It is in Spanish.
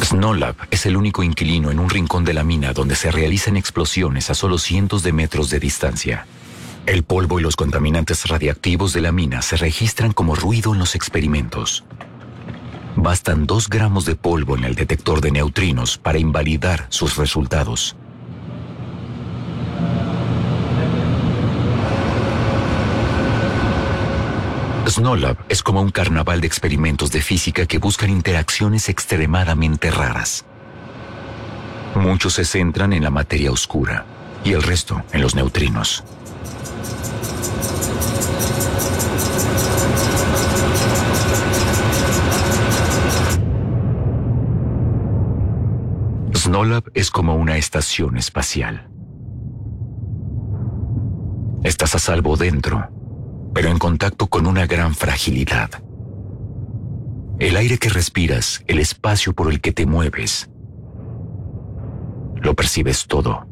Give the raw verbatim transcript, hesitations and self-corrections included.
SNOLAB es el único inquilino en un rincón de la mina donde se realizan explosiones a solo cientos de metros de distancia. El polvo y los contaminantes radiactivos de la mina se registran como ruido en los experimentos. Bastan dos gramos de polvo en el detector de neutrinos para invalidar sus resultados. SNOLAB es como un carnaval de experimentos de física que buscan interacciones extremadamente raras. Muchos se centran en la materia oscura y el resto en los neutrinos. SNOLAB es como una estación espacial. Estás a salvo dentro, pero en contacto con una gran fragilidad. El aire que respiras, el espacio por el que te mueves, lo percibes todo.